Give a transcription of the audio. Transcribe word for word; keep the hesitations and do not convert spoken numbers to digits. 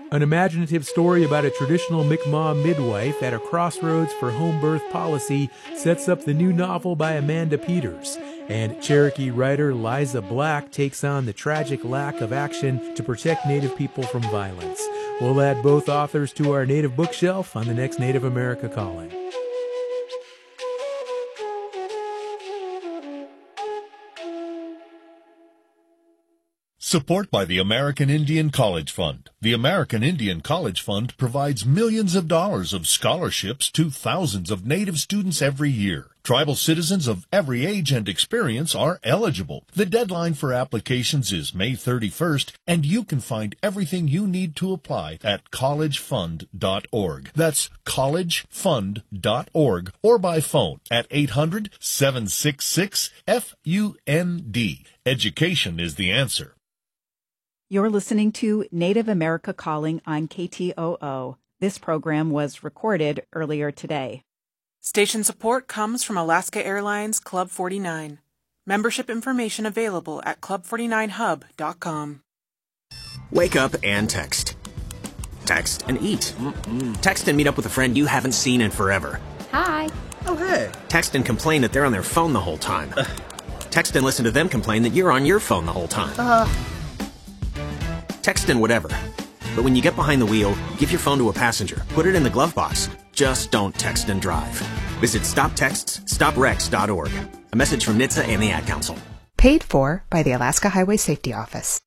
An imaginative story about a traditional Mi'kmaq midwife at a crossroads for home birth policy sets up the new novel by Amanda Peters. And Cherokee writer Liza Black takes on the tragic lack of action to protect Native people from violence. We'll add both authors to our Native bookshelf on the next Native America Calling. Support by the American Indian College Fund. The American Indian College Fund provides millions of dollars of scholarships to thousands of Native students every year. Tribal citizens of every age and experience are eligible. The deadline for applications is May thirty-first, and you can find everything you need to apply at college fund dot org. That's college fund dot org, or by phone at eight hundred, seven six six, F U N D. Education is the answer. You're listening to Native America Calling on K T O O. This program was recorded earlier today. Station support comes from Alaska Airlines Club forty-nine. Membership information available at club forty-nine hub dot com. Wake up and text. Text and eat. Mm-mm. Text and meet up with a friend you haven't seen in forever. Hi. Oh, hey. Text and complain that they're on their phone the whole time. Uh. Text and listen to them complain that you're on your phone the whole time. Uh. Text and whatever. But when you get behind the wheel, give your phone to a passenger. Put it in the glove box. Just don't text and drive. Visit stop texts stop wrecks dot org. A message from N H T S A and the Ad Council. Paid for by the Alaska Highway Safety Office.